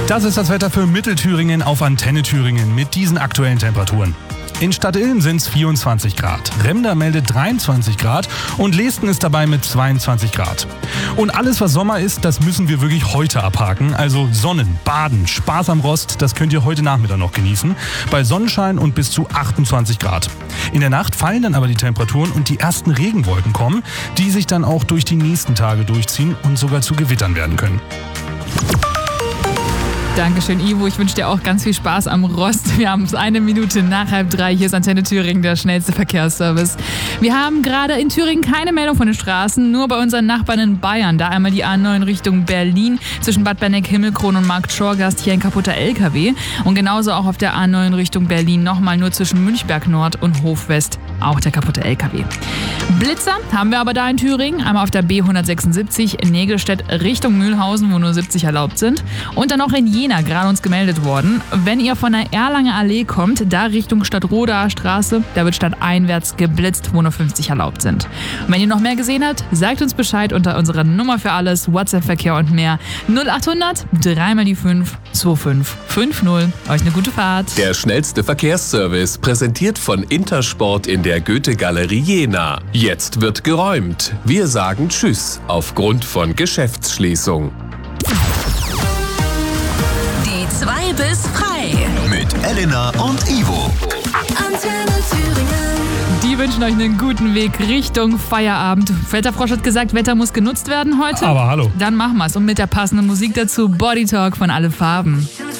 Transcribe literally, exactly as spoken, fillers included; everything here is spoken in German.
Das ist das Wetter für Mittelthüringen auf Antenne Thüringen mit diesen aktuellen Temperaturen. In Stadtilm sind es vierundzwanzig Grad, Remda meldet dreiundzwanzig Grad und Leesten ist dabei mit zweiundzwanzig Grad. Und alles, was Sommer ist, das müssen wir wirklich heute abhaken. Also Sonnen, Baden, Spaß am Rost, das könnt ihr heute Nachmittag noch genießen. Bei Sonnenschein und bis zu achtundzwanzig Grad. In der Nacht fallen dann aber die Temperaturen und die ersten Regenwolken kommen, die sich dann auch durch die nächsten Tage durchziehen und sogar zu Gewittern werden können. Dankeschön, Ivo. Ich wünsche dir auch ganz viel Spaß am Rost. Wir haben es eine Minute nach halb drei. Hier ist Antenne Thüringen, der schnellste Verkehrsservice. Wir haben gerade in Thüringen keine Meldung von den Straßen, nur bei unseren Nachbarn in Bayern. Da einmal die A neun Richtung Berlin zwischen Bad Benneck-Himmelkron und Markt-Schorgast, hier ein kaputter L K W. Und genauso auch auf der A neun Richtung Berlin nochmal nur zwischen Münchberg Nord und Hof West auch der kaputte L K W. Blitzer haben wir aber da in Thüringen. Einmal auf der B hundertsechsundsiebzig Nägelstedt Richtung Mühlhausen, wo nur siebzig erlaubt sind. Und dann noch in Jena, gerade uns gemeldet worden. Wenn ihr von der Erlanger Allee kommt, da Richtung Stadtrodaer Straße, da wird stadteinwärts geblitzt, wo nur fünfzig erlaubt sind. Und wenn ihr noch mehr gesehen habt, sagt uns Bescheid unter unserer Nummer für alles, WhatsApp-Verkehr und mehr. null achthundert, drei mal die fünf, zwei fünf fünf null. Euch eine gute Fahrt. Der schnellste Verkehrsservice, präsentiert von Intersport in der Goethe-Galerie Jena. Jetzt wird geräumt. Wir sagen Tschüss aufgrund von Geschäftsschließung. Die zwei bis frei. Mit Elena und Ivo. Antenne Thüringen. Die wünschen euch einen guten Weg Richtung Feierabend. Wetterfrosch hat gesagt, Wetter muss genutzt werden heute. Aber hallo. Dann machen wir's. Und mit der passenden Musik dazu Body Talk von Alle Farben.